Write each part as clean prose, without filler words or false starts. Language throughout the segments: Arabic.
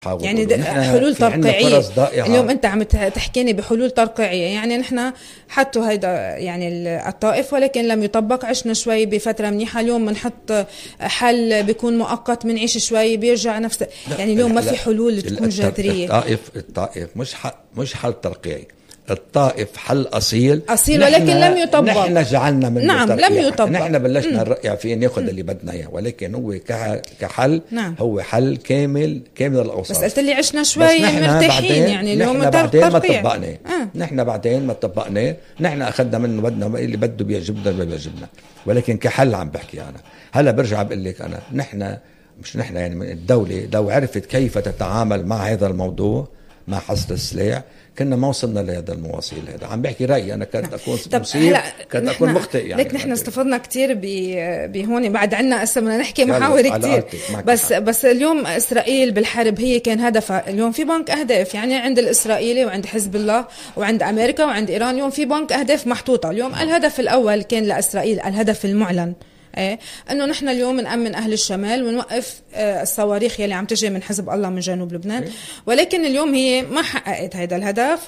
يعني حلول ترقيعية. اليوم أنت عم تحكيني بحلول ترقيعية، يعني نحن حطوا هيدا يعني الطائف ولكن لم يطبق. عشنا شوي بفترة منيحة، اليوم بنحط حل بيكون مؤقت، بنعيش شوي بيرجع نفس. يعني اليوم ما في حلول تكون جذرية. الطائف مش حل ترقيعي، الطائف حل أصيل ولكن لم يطبق. نحن جعلنا منه نعم لم يطبق. نحن بلشنا نرقع فيه ناخذ اللي بدنا إياه، ولكن هو كحل. نعم. هو حل كامل الأوصاف. بس قلت لي عشنا شوي مرتاحين، يعني اليوم نحن بعدين ما طبقناه. نحن بعدين ما طبقناه، نحن أخذنا منه بدنا اللي بده بيعجبنا ما بيعجبنا، ولكن كحل عم بحكي أنا. هلا برجع بقول لك أنا نحن يعني من الدولة لو عرفت كيف تتعامل مع هذا الموضوع، مع حصر السلاح، كنا ما وصلنا لهذا المواصيل. هذا عم بحكي رأيي أنا، كنت أكون مصير، كنت أكون مخطئ يعني. لك نحن استفدنا كتير بهون، بعد عنا هسه بدنا نحكي محاور كتير. بس اليوم إسرائيل بالحرب هي كان هدفها. اليوم في بنك أهداف، يعني عند الإسرائيلي وعند حزب الله وعند أمريكا وعند إيران، اليوم في بنك أهداف محطوطة. اليوم الهدف الأول كان لإسرائيل، الهدف المعلن انه نحن اليوم نأمن اهل الشمال ونوقف الصواريخ يلي عم تجي من حزب الله من جنوب لبنان. ولكن اليوم هي ما حققت هذا الهدف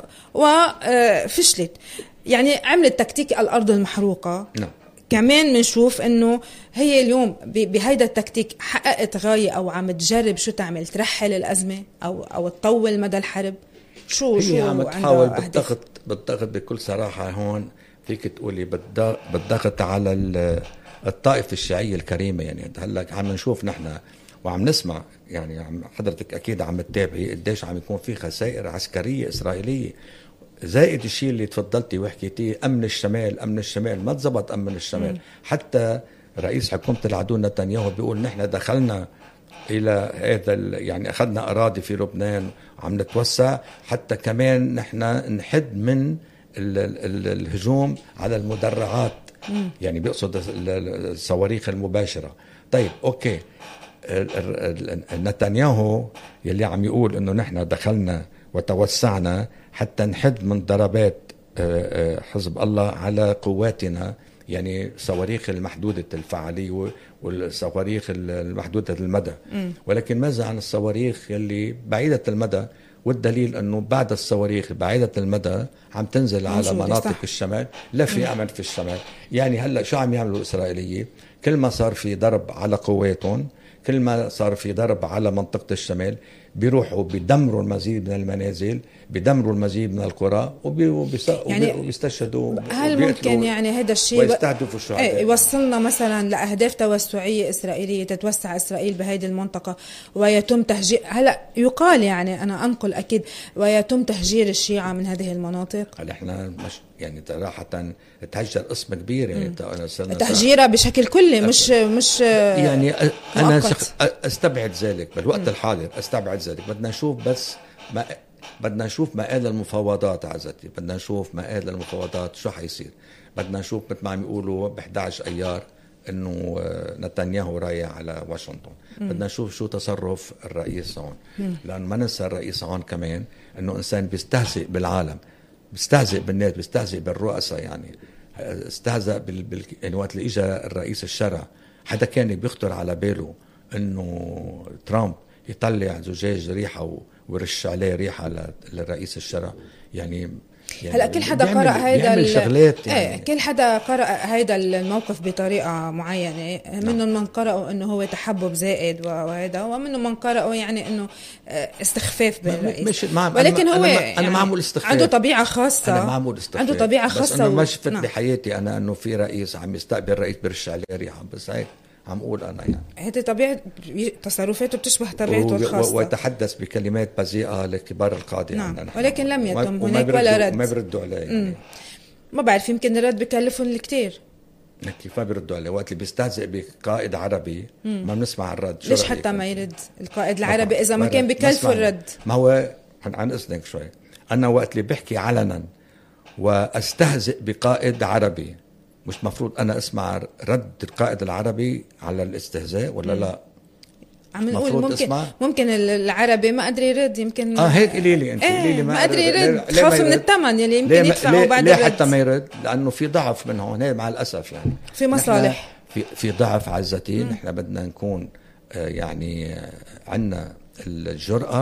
وفشلت، يعني عملت تكتيك الارض المحروقة. كمان بنشوف انه هي اليوم بهيدا التكتيك حققت غاية او عم تجرب شو تعمل، ترحل الازمة او تطول مدى الحرب. شو عم تحاول بالضغط بكل صراحة. هون فيك تقولي بالضغط على الطائفة الشيعية الكريمة. يعني هلا عم نشوف نحن وعم نسمع، يعني حضرتك أكيد عم تتابعي قديش عم يكون في خسائر عسكرية إسرائيلية، زائد الشيء اللي تفضلتي وحكيتيه أمن الشمال ما تزبط. أمن الشمال حتى رئيس حكومة العدو نتنياهو بيقول نحن دخلنا إلى هذا يعني أخذنا أراضي في لبنان وعم نتوسع، حتى كمان نحن نحد من الهجوم على المدرعات. يعني بيقصد الصواريخ المباشرة. طيب أوكي، نتنياهو يلي عم يقول إنه نحن دخلنا وتوسعنا حتى نحد من ضربات حزب الله على قواتنا، يعني صواريخ المحدودة الفعالية والصواريخ المحدودة المدى. ولكن ماذا عن الصواريخ يلي بعيدة المدى؟ والدليل أنه بعد الصواريخ بعيدة المدى عم تنزل على مناطق الشمال، لا في أمل في الشمال. يعني هلأ شو عم يعملوا الإسرائيليين؟ كل ما صار في ضرب على قواتهم، كل ما صار في ضرب على منطقة الشمال، بيروحوا بيدمروا المزيد من المنازل، بيدمروا المزيد من القرى وبيستشهدوا. هل ممكن يعني هذا الشيء ويستهدفوا الشهداء يوصلنا مثلا لأهداف توسعية إسرائيلية، تتوسع إسرائيل بهذه المنطقة ويتم تهجير؟ هلا يقال، يعني أنا أنقل أكيد، ويتم تهجير الشيعة من هذه المناطق. هل إحنا مش يعني صراحة تهجر قسم كبير، يعني تهجيرها بشكل كلي، مش يعني أنا أستبعد ذلك بالوقت الحاضر، أستبعد ذلك. بدنا نشوف مآل المفاوضات عزتي، بدنا نشوف مآل المفاوضات شو حيصير. بدنا نشوف مثل ما عم يقولوا ب11 أيار إنه نتنياهو رايح على واشنطن. بدنا نشوف شو تصرف الرئيس هون، لأن ما ننسى الرئيس هون كمان إنه إنسان بيستهزئ بالعالم، بيستهزئ بالناس، بيستهزئ بالرؤساء. يعني استهزأ يعني وقت اللي إجا الرئيس الشرع، حدا كان بيخطر على باله إنه ترامب يطلع زجاج ريحة ويرش عليه ريحة للرئيس الشرع؟ يعني هلا كل حدا قرأ هيدا يعني. كل حدا قرأ هيدا الموقف بطريقة معينة. منهم من قرأوا انه هو تحبب زائد وهذا، ومنهم من قرأوا يعني انه استخفاف بالرئيس. ولكن هو أنا معمول استخفاف، عنده طبيعة خاصة. أنا معمول استخفاف، عنده طبيعة خاصة. بس أنا ما شفت بحياتي أنا أنه في رئيس عم يستقبل رئيس برش عليه ريحة، بس هيك عم أقول أنا. يعني هذه طبيعة تصرفاته بتشبه طبيعته الخاصة، ويتحدث بكلمات بذيئة لكبار القادة. نعم. ولكن لم يتم هناك ولا رد، ما بيردوا عليه. يعني ما بعرف، يمكن الرد بكلفهم الكتير. كيف ما بيردوا عليه؟ وقت اللي بيستهزئ بقائد عربي ما بنسمع الرد. ليش حتى ما يرد القائد العربي إذا ما كان بكلفه الرد؟ ما هو عن إذنك شوي، أنا وقت اللي بحكي علنا واستهزئ بقائد عربي، مش مفروض أنا أسمع رد القائد العربي على الاستهزاء ولا لا؟ عم نقول ممكن العربي ما قدر يرد، يمكن هيك قولي لي انت. ما قدر يرد، خاف من الثمن يلي يمكن يدفعه بعد الرد. ليه حتى ما يرد؟ لأنه في ضعف من هون، مع الأسف. يعني في مصالح، في ضعف عزتي. نحن بدنا نكون يعني عنا الجرأة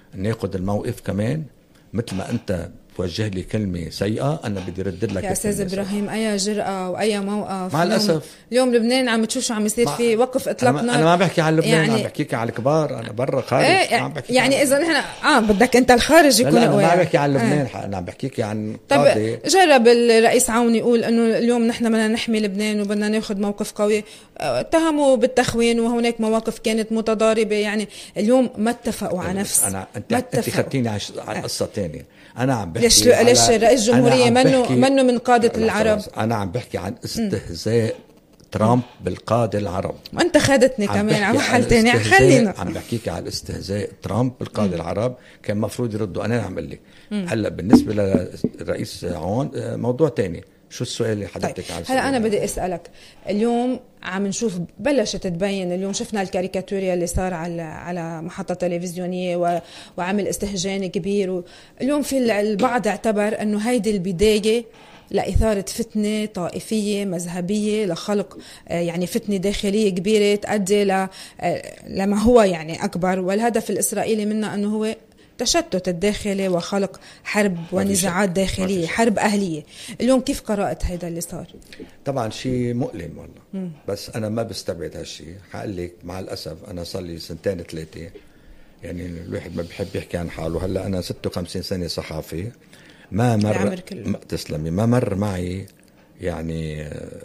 ناخد الموقف كمان. مثل ما انت توجه لي كلمة سيئة أنا بدي رد لك يا أستاذ إبراهيم. أي جرأة وأي موقف مع الأسف. اليوم لبنان عم تشوف شو عم يصير فيه وقف إطلاق نار. أنا ما بحكي عن لبنان يعني... عم بحكيك عن الكبار. أنا برا خارج يعني إذا نحن بدك أنت الخارج يكون لا أنا ما بحكي عن لبنان. أنا عم بحكيك عن طيب جرب الرئيس عون يقول إنه اليوم نحن بدنا نحمي لبنان وبدنا ناخد موقف قوي. اتهموا بالتخوين وهناك مواقف كانت متضاربة. يعني اليوم ما اتفقوا على نفس. أنت خدتيني على قصة تانية. أنا عم بحكي ليش رئيس الجمهورية منه من قادة العرب. أنا عم بحكي عن استهزاء ترامب بالقادة العرب. ما أنت خدتني كمان على محل تاني. خلينا عم بحكيك على استهزاء ترامب بالقادة العرب. كان مفروض يردوا. أنا عم بقول لك هلا بالنسبة للرئيس عون موضوع تاني. شو السؤال اللي حضرتك طيب. هلا أنا بدي أسألك. اليوم عم نشوف بلشت تبين. اليوم شفنا الكاريكاتوريا اللي صار على محطة تلفزيونية وعمل استهجان كبير. اليوم في البعض اعتبر أنه هيدي البداية لإثارة فتنة طائفية مذهبية لخلق يعني فتنة داخلية كبيرة تؤدي لما هو يعني أكبر. والهدف الإسرائيلي منه أنه هو تشتت الداخلي وخلق حرب ونزاعات داخلية، حرب أهلية. اليوم كيف قرأت هيدا اللي صار؟ طبعا شيء مؤلم والله. بس أنا ما بستبعد هالشيء. حقول لك مع الأسف أنا صار لي 2-3 يعني الواحد ما بيحب يحكي عن حاله. هلا أنا 56 سنة صحافي. ما تسلمي. ما مر معي يعني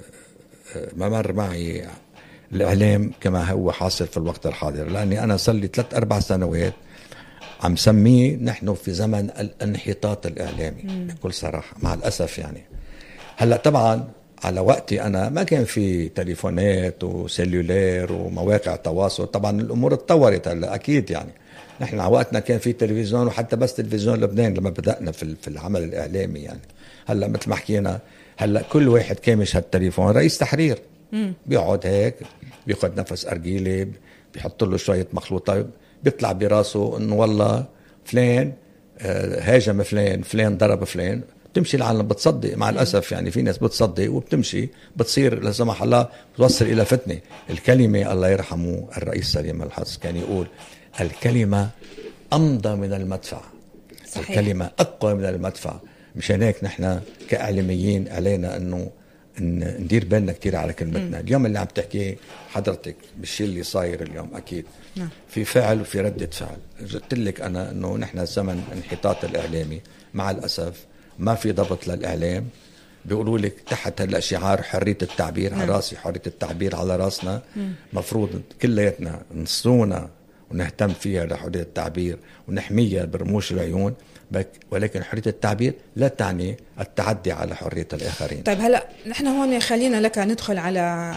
ما مر معي الإعلام كما هو حاصل في الوقت الحاضر. لأني أنا صار لي 3-4 سنوات عم سميه نحن في زمن الانحطاط الإعلامي بكل صراحة مع الأسف. يعني هلأ طبعا على وقتي أنا ما كان في تليفونات وسيلولار ومواقع تواصل. طبعا الأمور اتطورت هلأ أكيد. يعني نحن على وقتنا كان في تلفزيون وحتى بس تلفزيون لبنان لما بدأنا في العمل الإعلامي. يعني هلأ مثل ما حكينا هلأ كل واحد كامش هالتليفون رئيس تحرير بيقعد هيك بياخد نفس أرجيلي بيحط له شوية مخلوطات بيطلع براسه انه والله فلان هاجم فلان ضرب فلان. بتمشي العالم بتصدق مع الأسف. يعني في ناس بتصدق وبتمشي بتصير لا سمح الله بتوصل إلى فتنة. الكلمة الله يرحمه الرئيس سليم الحظ كان يقول الكلمة أمضى من المدفع. صحيح. الكلمة أقوى من المدفع. مشان هيك نحن كإعلاميين علينا أنه ندير بالنا كتير على كلمتنا. اليوم اللي عم تحكي حضرتك بالشيء اللي صاير اليوم أكيد في فعل وفي ردة فعل. قلت لك أنا أنه نحن زمن انحطاط الإعلامي مع الأسف. ما في ضبط للإعلام. بيقولوا لك تحت هلا شعار حرية التعبير على راسي حرية التعبير على راسنا. مفروض كلياتنا نصونا ونهتم فيها لحرية التعبير ونحميها برموش العيون. ولكن حرية التعبير لا تعني التعدي على حرية الآخرين. طيب هلأ نحن هون خلينا لك ندخل على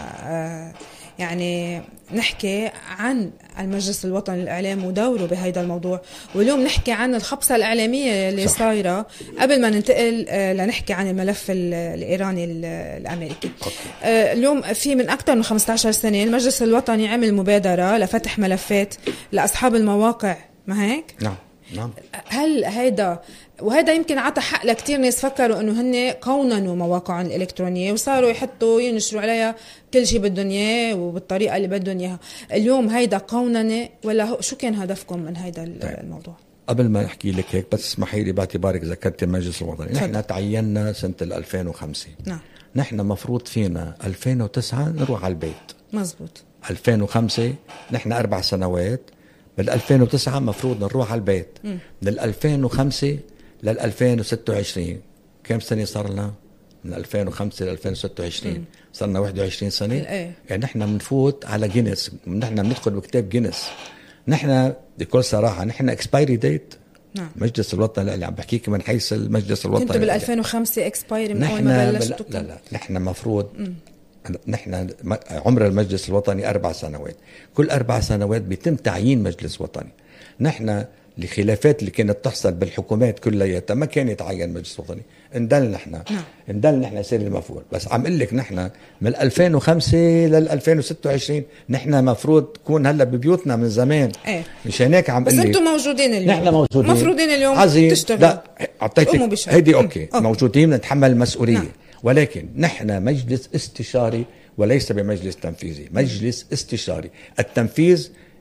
يعني نحكي عن المجلس الوطني للإعلام ودوره بهذا الموضوع. واليوم نحكي عن الخبصة الإعلامية اللي صايرة قبل ما ننتقل لنحكي عن الملف الإيراني الأمريكي. اليوم في من أكثر من 15 سنة المجلس الوطني عمل مبادرة لفتح ملفات لأصحاب المواقع. ما هيك؟ نعم. هل وهذا يمكن عطى حق لكتير ناس فكروا انه هن قوننوا مواقعهم الالكترونيه وصاروا يحطوا ينشروا عليها كل شيء بدهم اياه وبالطريقه اللي بدهم اياها. اليوم هيدا قوننه ولا شو كان هدفكم من هيدا الموضوع؟ قبل ما احكي لك هيك بس اسمحي لي باعتبارك ذكرت المجلس الوطني. نحن تعيننا سنه 2005. نعم. نحن مفروض فينا 2009 نروح على البيت. مزبوط. 2005 نحن 4 سنوات. بال 2009 مفروض نروح على البيت. من 2005 لل 2026 كم سنة صار لنا؟ من 2005 ل 2026 صرنا 21 سنة. يعني نحن بنفوت على جينيس. نحن بندخل بكتاب جينيس. نحن بكل صراحة نحن اكسبايري ديت. نعم. مجلس الوطني اللي عم بحكيك من حيث المجلس الوطني. كنت بال 2005 اكسبايري من اول ما بلشتوا؟ لا نحن مفروض نحن عمر المجلس الوطني 4 سنوات. كل 4 سنوات بيتم تعيين مجلس وطني. نحن الخلافات اللي كانت تحصل بالحكومات كلياتها ما كان يتعين مجلس وطني. اندل نحن سير المفروض. بس عم اقول لك نحن من 2005 لل 2026 نحن مفروض تكون هلا ببيوتنا من زمان. مشان هيك عم بس انتم موجودين اليوم. نحن موجودين. مفروضين اليوم تشتغلوا. لا اعطيتك هيدي اوكي. موجودين نتحمل المسؤوليه. ولكن نحن مجلس استشاري وليس بمجلس تنفيذي. مجلس استشاري. التنفيذ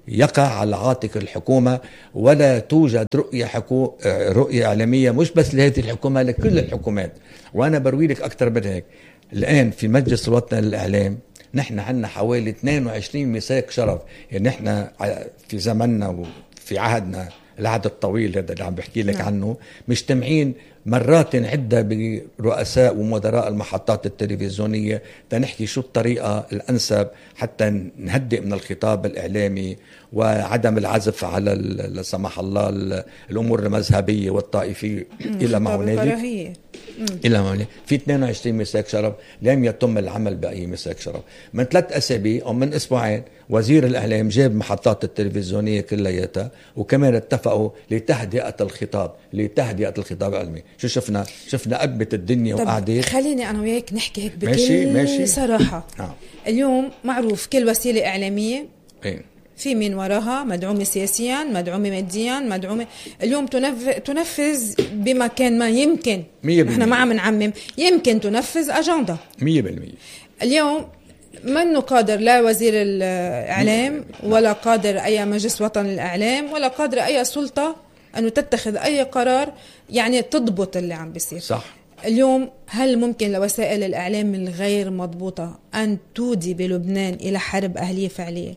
يقع على عاتق الحكومة، ولا توجد رؤية إعلامية مش بس لهذه الحكومة، لكل الحكومات. وأنا بروي لك أكثر من هيك. الآن في مجلس الوطني للإعلام نحن عندنا حوالي 22 مساك شرف. يعني نحن في زمننا وفي عهدنا العهد الطويل هذا اللي عم بحكي لك عنه مجتمعين مرات عدة برؤساء ومدراء المحطات التلفزيونية تنحكي شو الطريقة الأنسب حتى نهدئ من الخطاب الإعلامي وعدم العزف على لا سمح الله الأمور المذهبية والطائفية إلى ما هنالك. إلى ما هنالك في 22 مساك شرف لم يتم العمل بأي مساك شرف. من 3 أسابيع أو من أسبوعين وزير الإعلام جاب محطات التلفزيونية كلياتها، وكمان اتفقوا لتهدئة الخطاب العلمي. شو شفنا قبة الدنيا وقعدت. خليني أنا وياك نحكي هيك بكل صراحة. اليوم معروف كل وسيلة إعلامية في من وراها مدعومة سياسيا، مدعومة ماديا، مدعومة اليوم تنفذ بما كان ما يمكن. نحن ما عم نعمم، يمكن تنفذ أجندة 100%. اليوم منه قادر لا وزير الإعلام ولا قادر أي مجلس وطني للإعلام ولا قادر أي سلطة أنه تتخذ أي قرار يعني تضبط اللي عم بيصير. صح. اليوم هل ممكن لوسائل الإعلام الغير مضبوطة أن تودي بلبنان إلى حرب أهلية فعلية؟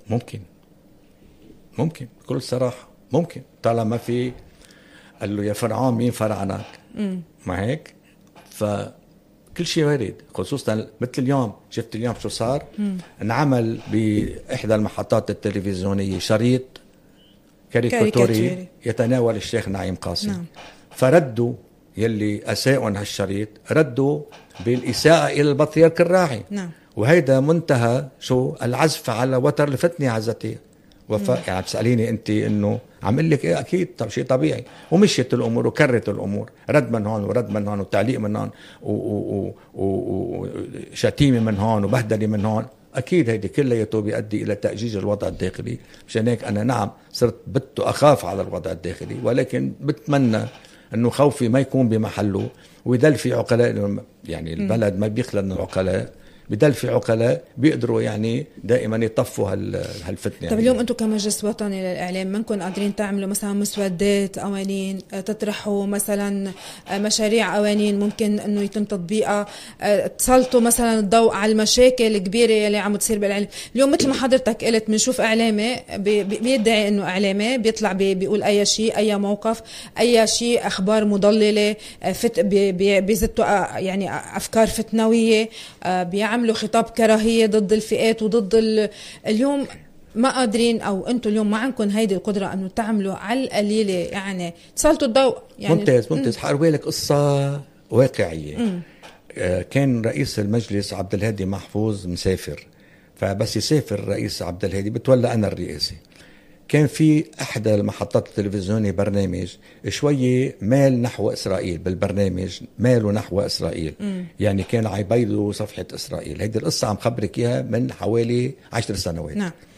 ممكن بكل صراحة ممكن، طالما في قال له يا فرعون مين فرعنك. ما هيك؟ فكل شيء وارد، خصوصا مثل اليوم. شفت اليوم شو صار؟ انعمل بإحدى المحطات التلفزيونية شريط كاريكاتوري يتناول الشيخ نعيم قاسم. فردوا يلي أساءوا هالشريط ردوا بالإساءة إلى البطريرك الراعي. وهيدا منتهى شو العزف على وتر الفتنة عزتي يعني بسأليني أنت إنه عمل لك إيه؟ أكيد شيء طبيعي. ومشيت الأمور وكرت الأمور، رد من هون ورد من هون وتعليق من هون وشتيمة من هون وبهدلة من هون. أكيد هيدي كلها بيؤدي إلى تأجيج الوضع الداخلي. مشان هيك أنا نعم صرت أخاف على الوضع الداخلي، ولكن بتمنى أنه خوفي ما يكون بمحله ويدل في عقلاء. يعني البلد ما بيخلى من العقلاء، بدل في عقلاء بيقدروا يعني دائما يطفوا هالفتنة. طب اليوم أنتم كمجلس وطني للإعلام منكم قادرين تعملوا مثلا مسودات قوانين، تطرحوا مثلا مشاريع قوانين ممكن أنه يتم تطبيقها، تسلطوا مثلا الضوء على المشاكل الكبيرة اللي عم تصير بالإعلام؟ اليوم مثل ما حضرتك قلت بنشوف إعلامي بيدعي أنه إعلامي بيطلع بيقول أي شيء، أي موقف، أي شيء، أخبار مضللة، بيزتوا يعني أفكار فتنوية، بيعملوا خطاب كراهية ضد الفئات وضد اليوم ما قادرين، أو أنتم اليوم ما عندكم هيدي القدرة أنه تعملوا على القليلة يعني تسلطوا الضوء يعني. ممتاز. حأروي لك قصة واقعية. كان رئيس المجلس عبد الهادي محفوظ مسافر، فبس يسافر الرئيس عبد الهادي بتولى أنا الرئاسة. كان في أحد المحطات التلفزيونية برنامج شوية مال نحو إسرائيل، بالبرنامج ماله نحو إسرائيل. يعني كان عيبيدوا صفحة إسرائيل. هيدي القصة عم خبرك إياها من حوالي 10 سنوات.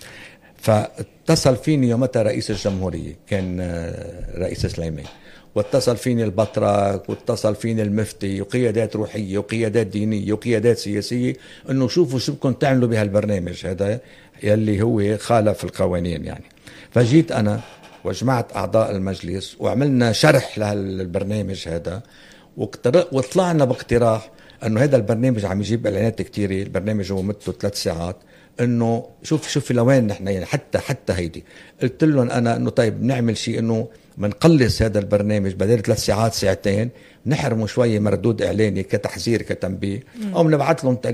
فاتصل فيني يومتها رئيس الجمهورية، كان رئيس سليمان، واتصل فيني البطرك، واتصل فيني المفتي، وقيادات روحية وقيادات دينية وقيادات سياسية، انه شوفوا شو بدكم تعملوا بهالبرنامج هذا يلي هو خالف القوانين يعني. فجيت أنا وجمعت أعضاء المجلس وعملنا شرح لهالبرنامج هذا، وطلعنا باقتراح أنه هذا البرنامج عم يجيب إعلانات كتيرة. البرنامج هو مدته 3 ساعات. أنه شوف لوين نحن يعني حتى هيدي. قلت لهم أنا أنه طيب نعمل شيء أنه منقلص هذا البرنامج بدل 3 ساعات 2 ساعات، نحرموا شوية مردود إعلاني كتحذير كتنبيه، أو نبعث لهم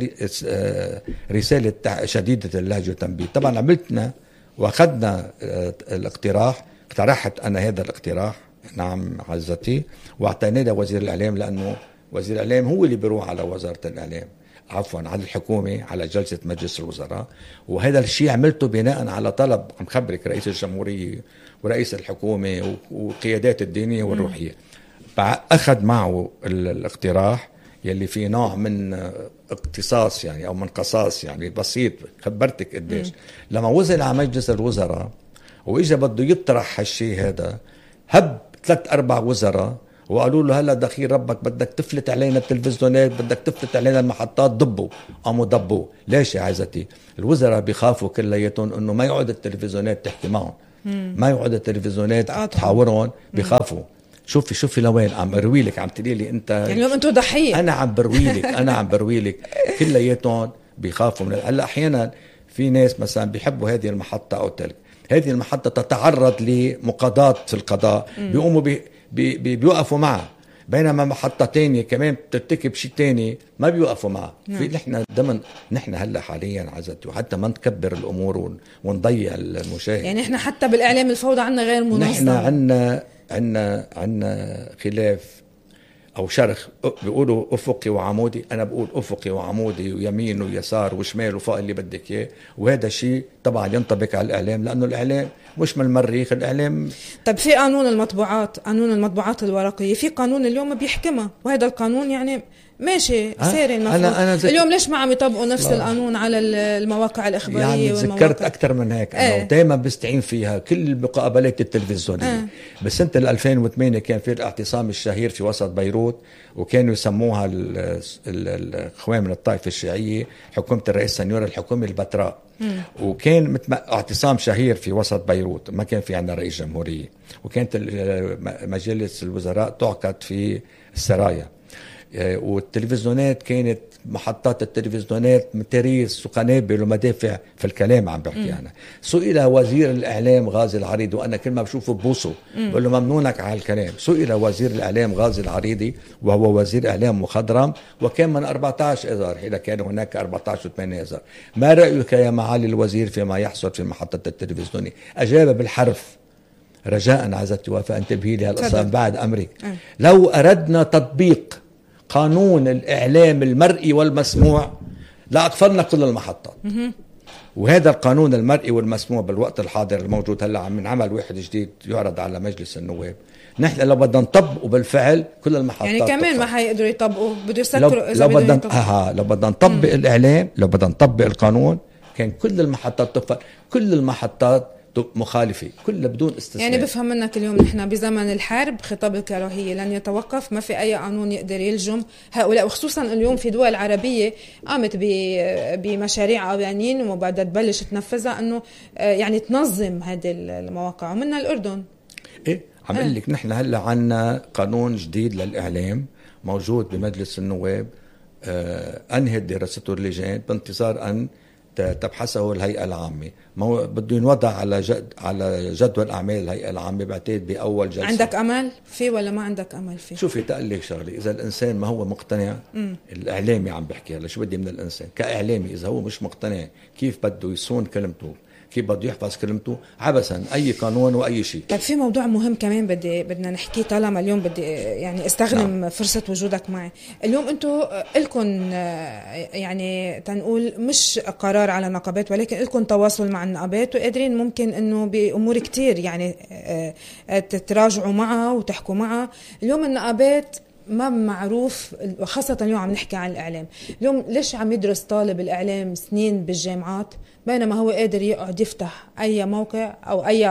رسالة شديدة اللهجة وتنبيه. طبعا عملتنا واخذنا الاقتراح، اقترحت انا هذا الاقتراح نعم عزتي، واعطيناه لوزير الاعلام، لانه وزير الاعلام هو اللي بيروح على وزارة الاعلام، عفوا على الحكومة، على جلسة مجلس الوزراء. وهذا الشيء عملته بناء على طلب عم خبرك رئيس الجمهورية ورئيس الحكومة وقيادات الدينية والروحية. فأخذ معه الاقتراح يلي فيه نوع من اقتصاص يعني او من قصاص يعني بسيط. خبرتك قديش لما وصل على مجلس الوزراء واجا بده يطرح هالشيء هذا، هب 3-4 وزراء وقالوا له هلا دخيل ربك بدك تفلت علينا التلفزيونات، بدك تفلت علينا المحطات، ضبوا. قاموا ضبوا. ليش يا عزتي؟ الوزراء بيخافوا كلياتهم انه ما يقعد التلفزيونات تحكي معهم، ما يقعد التلفزيونات تحاورهم، بيخافوا. شوفي لوين عم برويلك، عم تقولي انت يعني اليوم انتم ضحيه. انا عم برويلك كلياتهم بيخافوا من هلا. احيانا في ناس مثلا بيحبوا هذه المحطه او تلك، هذه المحطه تتعرض لمقاضاه في القضاء، بيقوموا بيوقفوا معها، بينما محطه تانية كمان بترتكب شيء تاني ما بيوقفوا معها. في نحن هلا حاليا عزتي، وحتى ما نكبر الامور ونضيع المشاهد. يعني احنا حتى بالاعلام الفوضى عنا غير منظم. نحن عنا خلاف او شرخ، بيقولوا افقي وعمودي، انا بقول افقي وعمودي ويمين ويسار وشمال وفوق اللي بدك اياه. وهذا شيء طبعا ينطبق على الاعلام، لانه الاعلام مش من المريخ. الاعلام طب في قانون المطبوعات الورقيه، في قانون اليوم بيحكمها، وهذا القانون يعني ماشي ساري المفروض. اليوم ليش ما عم يطبقوا نفس القانون على المواقع الإخبارية؟ يعني ذكرت أكثر من هيك. أنا دائما بستعين فيها كل المقابلات التلفزيونية. بسنة 2008 كان في الاعتصام الشهير في وسط بيروت، وكانوا يسموها الإخوان من الطائفة الشيعية حكومة الرئيس سنيور الحكومة البتراء. وكان اعتصام شهير في وسط بيروت، ما كان في عندنا رئيس جمهورية، وكانت مجلس الوزراء تعقد في السرايا. والتلفزيونات كانت محطات التلفزيونات متاريس وقنابل ومدافع في الكلام عم بحكي أنا. سئل وزير الإعلام غازي العريضي، وأنا كل ما بشوفه ببوسه بقول له ممنونك على الكلام. سئل وزير الإعلام غازي العريضي وهو وزير إعلام مخضرم، وكان من 14 إذار، إذا كان هناك 14 و8 إذار. ما رأيك يا معالي الوزير فيما يحصل في محطة التلفزيونية؟ أجاب بالحرف. رجاء عزتي وفاء انتبهي لي هالقصة بعد أمرك. لو أردنا تطبيق قانون الإعلام المرئي والمسموع لأقفلنا كل المحطات. وهذا القانون المرئي والمسموع بالوقت الحاضر الموجود هلا عم نعمل واحد جديد يعرض على مجلس النواب. نحن لو بدنا نطبقه بالفعل كل المحطات يعني كمان ما حيقدروا يطبقوا، بده يسكروا. لو بدنا نطبق الإعلام، لو بدنا نطبق القانون، كان كل المحطات تقفل، كل المحطات مخالفة، كل بدون استثناء. يعني بفهم منك اليوم نحن بزمن الحرب، خطاب الكراهية لن يتوقف، ما في أي قانون يقدر يلجم هؤلاء. وخصوصا اليوم في دول عربية قامت بمشاريع قوانين وبعدها تبلش تنفذها أنه يعني تنظم هذه المواقع، ومنها الأردن. إيه عم أقول لك نحن هلا عنا قانون جديد للإعلام موجود بمجلس النواب، أنهت دراسته اللجان بانتظار أن تبحثه الهيئة العامة. بده ينوضع على جدول أعمال الهيئة العامة، بعتقد بأول جلسة. عندك أمل فيه ولا ما عندك أمل فيه؟ شوفي تقلك شغلي، إذا الإنسان ما هو مقتنع، الإعلامي عم بحكي هلا، شو بدي من الإنسان كإعلامي؟ إذا هو مش مقتنع كيف بده يصون كلمته، كيف بده يحفظ كلمته، عبثا أي قانون وأي شيء. طيب في موضوع مهم كمان بدنا نحكيه، طالما اليوم بدي يعني استخدم فرصة وجودك معي. اليوم انتم لكم يعني تنقول مش قرار على النقابات، ولكن لكم تواصل مع النقابات، وقادرين ممكن انه بأمور كتير يعني تتراجعوا معها وتحكوا معها. اليوم النقابات ما معروف، خاصة اليوم عم نحكي عن الإعلام. اليوم ليش عم يدرس طالب الإعلام سنين بالجامعات بينما هو قادر يقعد يفتح أي موقع أو أي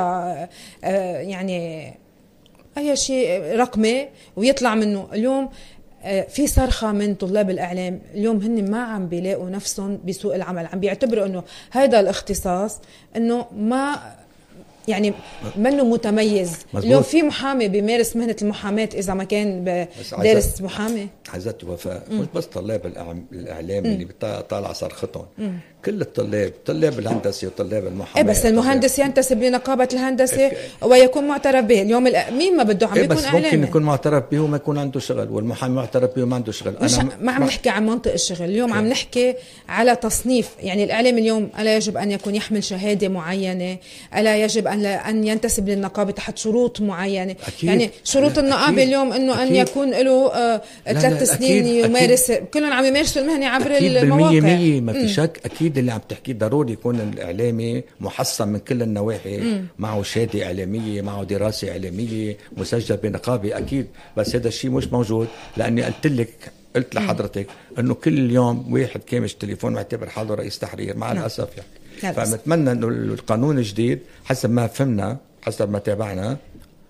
يعني أي شيء رقمي ويطلع منه؟ اليوم في صرخة من طلاب الإعلام، اليوم هن ما عم بيلاقوا نفسهم بسوق العمل، عم بيعتبروا أنه هذا الاختصاص أنه ما يعني منه متميز. مزبوط. اليوم في محامي بيمارس مهنة المحاماة إذا ما كان دارس محامي. عزت وفاء مش بس طلاب الإعلام اللي بيطالع صرختهم، كل طلاب الهندسة وطلاب المحاماة. بس المهندس ينتسب لنقابة الهندسة ويكون معترف به. اليوم مين ما بده عم يكون بس إعلامي. ممكن يكون معترف به وما يكون عنده شغل، والمحامي معترف به وما عنده شغل. ما عم نحكي عن منطق الشغل اليوم، عم نحكي على تصنيف. يعني الإعلام اليوم ألا يجب أن يكون يحمل شهادة معينة، ألا يجب أن ينتسب للنقابة تحت شروط معينة. أكيد. يعني شروط النقابة اليوم أنه أن يكون له 3 سنين يمارس، كلهم عم يمارسوا المهنة عبر المواقع. ما في شك. أكيد اللي عم تحكيه ضروري يكون الإعلامي محصن من كل النواحي، معه شهادة إعلامية، معه دراسة إعلامية، مسجل بنقابة. أكيد. بس هذا الشيء مش موجود، لأني قلت لحضرتك أنه كل يوم واحد كامش تليفون معتبر حاله رئيس تحرير مع الأسف يعني. فنتمنى أنه القانون الجديد حسب ما فهمنا، حسب ما تابعنا،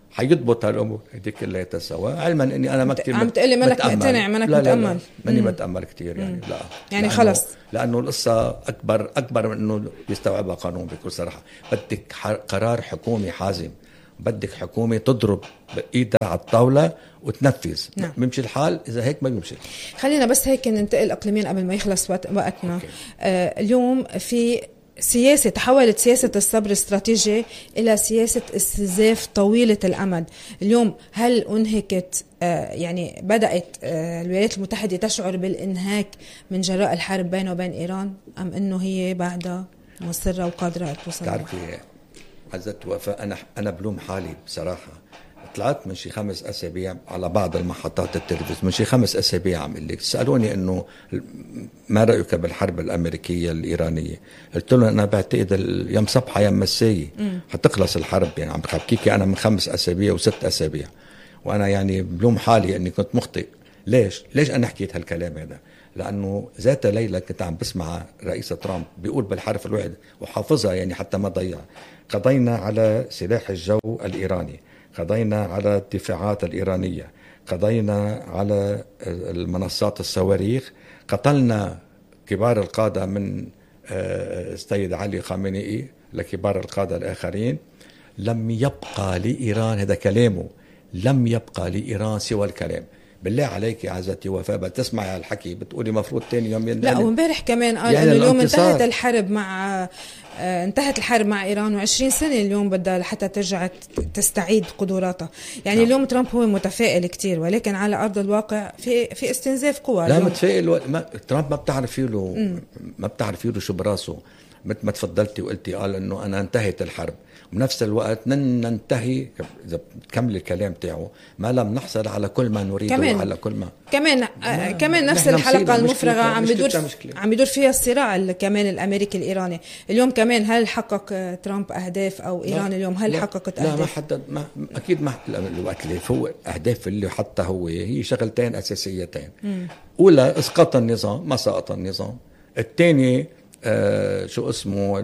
حيضبط هالامور هذيك كلها سوا، علما اني انا ما كثير عم تقلي منك مقتنع، منك متامل. ماني متامل كثير يعني. لا يعني خلص، لانه القصه اكبر من انه يستوعبها قانون. بكل صراحه بدك قرار حكومي حازم، بدك حكومه تضرب ايدها على الطاوله وتنفذ. نعم. بيمشي الحال، اذا هيك ما بيمشي. خلينا بس هيك ننتقل اقليميا قبل ما يخلص وقتنا. اليوم في سياسة، تحولت سياسة الصبر الاستراتيجي إلى سياسة استنزاف طويلة الأمد. اليوم هل أنهكت يعني بدأت الولايات المتحدة تشعر بالإنهاك من جراء الحرب بينه وبين إيران، أم أنه هي بعدها مصرة وقادرة توصل؟ تعرفي عزت وفاء، أنا بلوم حالي بصراحة. طلعت من شي 5 أسابيع على بعض المحطات التلفزيون، من شي 5 أسابيع عم قلك سألوني إنه ما رأيك بالحرب الأمريكية الإيرانية. قلت لهم أنا بعتقد يوم صبحة يوم مساية حتخلص الحرب. يعني عم بحكيكي أنا من 5 أسابيع و6 أسابيع، وأنا يعني بلوم حالي إني كنت مخطئ. ليش أنا حكيت هالكلام هذا؟ لأنه ذات ليلة كنت عم بسمع رئيس ترامب بيقول بالحرف الواحد وحافظها يعني حتى ما ضيع: قضينا على سلاح الجو الإيراني، قضينا على الدفاعات الإيرانية، قضينا على المنصات الصواريخ، قتلنا كبار القادة من السيد علي خامنئي لكبار القادة الآخرين. لم يبقى لإيران، هذا كلامه، لم يبقى لإيران سوى الكلام. بالله عليك يا عزتي وفاء بتسمعي هالحكي بتقولي مفروض تاني يوم لا، ومبارح كمان قال يعني انه اليوم انتهت الحرب مع إيران، و20 سنة اليوم بدها لحتى ترجع تستعيد قدراتها. يعني اليوم ترامب هو متفائل كتير، ولكن على أرض الواقع في استنزاف قوى. لا متفائل ترامب ما بتعرفي له شو براسه. مثل ما تفضلتي وقلتي قال انه انا انتهت الحرب، وبنفس الوقت ننتهي اذا بتكمل الكلام تاعه ما لم نحصل على كل ما نريده وعلى كل ما كمان نفس الحلقه المفرغه عم بيدور فيها الصراع كمان الامريكي الايراني. اليوم كمان هل حقق ترامب اهداف او ايران اليوم هل حققت اهداف؟ لا ما حدد، اكيد ما الوقت اللي هو اهداف اللي حتى هي شغلتين اساسيتين. اولى اسقاط النظام، ما سقط النظام. الثاني شو اسمه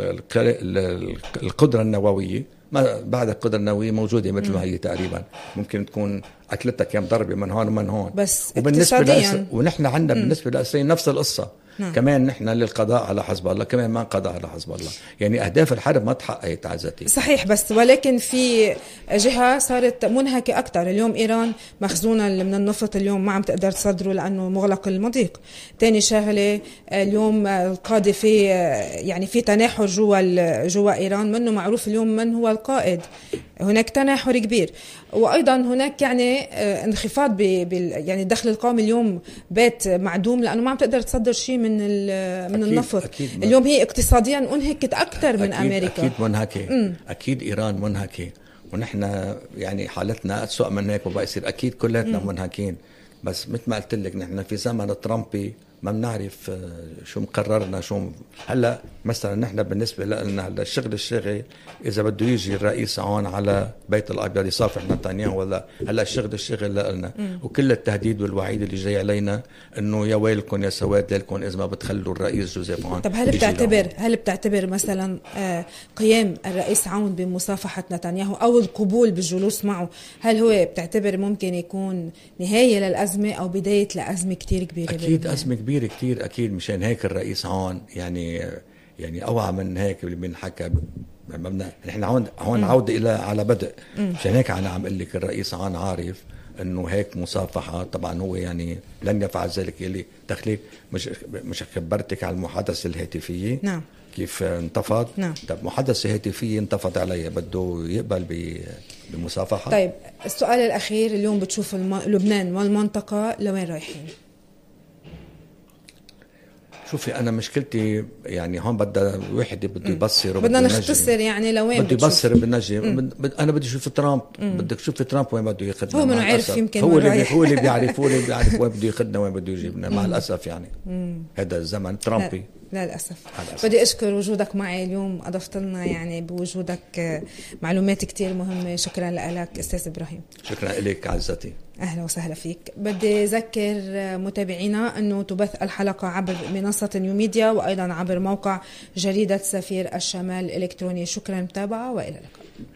القدرة النووية. ما بعد القدرة النووية موجودة مثل ما هي تقريبا، ممكن تكون أكلتها كم ضربة من هون ومن هون. بس وبالنسبة ونحن عندنا بالنسبة لإسرائيل نفس القصة. كمان نحن للقضاء على حزب الله، كمان ما قضاء على حزب الله. يعني أهداف الحرب ما تحققت عزتي. صحيح، بس ولكن في جهة صارت منهكة أكتر. اليوم إيران مخزونة من النفط اليوم ما عم تقدر تصدره لأنه مغلق المضيق. تاني شغلة اليوم القادة في تناحر جوا إيران، منه معروف اليوم من هو القائد. هناك تناحر كبير، وأيضا هناك يعني انخفاض يعني الدخل القومي اليوم بات معدوم لأنه ما عم تقدر تصدر شيء من النفط. اليوم هي اقتصاديا انهكت أكثر من أمريكا. أكيد منهكة. أكيد إيران منهكة، ونحن يعني حالتنا أسوأ من هيك وبقى يصير أكيد كلاتنا منهكين. بس مثل ما قلت لك نحن في زمن ترامبي ما بنعرف شو مقررنا شو. هلا مثلا نحن بالنسبه لنا هلا الشغل اذا بده يجي الرئيس هون على بيت الابيض يصافح نتنياهو ولا هلا الشغل لنا، وكل التهديد والوعيد اللي جاي علينا انه يا ويلكم يا سواد لكم اذا ما بتخلوا الرئيس جوزيف عون. طب هل بتعتبر مثلا قيام الرئيس عون بمصافحه نتنياهو او القبول بالجلوس معه، هل هو بتعتبر ممكن يكون نهايه للازمه او بدايه لازمه كتير كبيره؟ اكيد ازمه كبيره كتير أكيد. مشان هيك الرئيس عون يعني أوعى من هيك اللي بنحكى. نحن هون عودة إلى على بدء. مشان هيك أنا عم قل لك الرئيس عون عارف إنه هيك مصافحة. طبعا هو يعني لن يفعل ذلك. اللي تخليك مش خبرتك على المحادثة الهاتفية. نعم. كيف انتفض. نعم. طب محادثة هاتفية انتفض عليها، بده يقبل بمصافحة. طيب السؤال الأخير، اليوم بتشوف لبنان والمنطقة لوين رايحين؟ شوفي أنا مشكلتي يعني هون بدأ واحد بده يبصر، بدنا نختصر يعني لوين بده يبصر بنجم. أنا بدي أشوف ترامب. بدك تشوف ترامب وين بده ياخذنا. هو منه عارف يمكن هو اللي بيعرف وين بده ياخذنا وين بده يجيبنا. مع الأسف يعني هذا الزمن ترامبي. لا للأسف. بدي أشكر وجودك معي اليوم، أضفت لنا يعني بوجودك معلومات كتير مهمة. شكرا لك أستاذ إبراهيم. شكرا لك عزتي. أهلا وسهلا فيك. بدي أذكر متابعينا أنه تبث الحلقة عبر منصة نيو ميديا وأيضا عبر موقع جريدة سفير الشمال الإلكتروني. شكرا متابعة وإلى اللقاء.